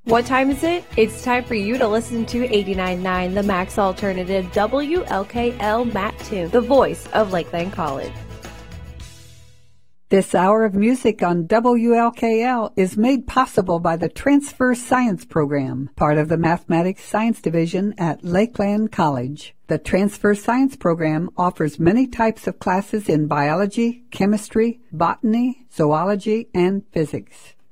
What time is it? It's time for you to listen to 89.9, the Max Alternative, WLKL Mattoon, the voice of Lakeland College. This hour of music on WLKL is made possible by the Transfer Science Program, part of the Mathematics Science Division at Lakeland College. The Transfer Science Program offers many types of classes in biology, chemistry, botany, zoology, and physics.